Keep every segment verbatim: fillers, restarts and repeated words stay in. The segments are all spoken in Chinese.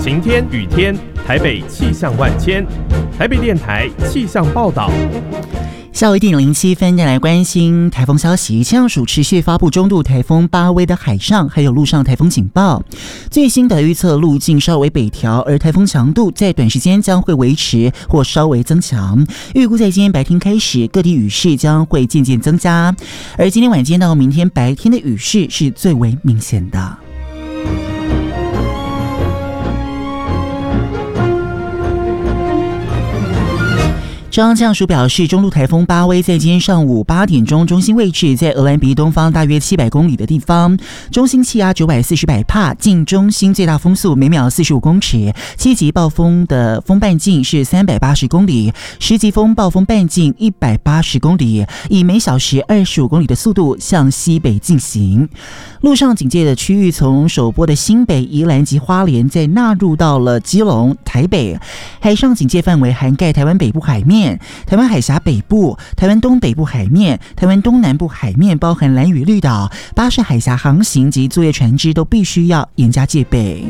晴天、雨天，台北气象万千。台北电台气象报道。 下午一点零七分，再来关心台风消息。气象署持续发布中度台风巴威的海上还有陆上台风警报，最新的预测路径稍微北调，而台风强度在短时间将会维持或稍微增强。预估在今天白天开始，各地雨势将会渐渐增加，而今天晚间到明天白天的雨势是最为明显的。中央气象署表示，中度台风巴威在今天上午八点钟，中心位置在俄兰比东方大约七百公里的地方，中心气压九百四十百帕，近中心最大风速每秒四十五公尺，七级暴风的风半径是三百八十公里，十级风暴风半径一百八十公里，以每小时二十五公里的速度向西北进行。陆上警戒的区域从首波的新北、宜兰及花莲，再纳入到了基隆、台北。海上警戒范围涵盖台湾北部海面、台湾海峡北部、台湾东北部海面、台湾东南部海面，包含兰屿、绿岛、巴士海峡航行及作业船只都必须要严加戒备。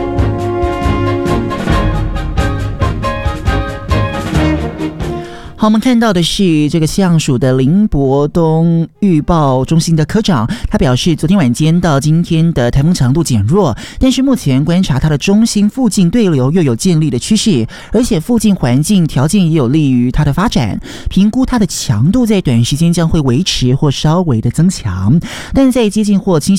好，我们看到的是这个气象署的林伯东预报中心的科长，他表示，昨天晚间到今天的台风强度减弱，但是目前观察它的中心附近对流又有建立的趋势，而且附近环境条件也有利于它的发展，评估它的强度在短时间将会维持或稍微的增强，但在接近或侵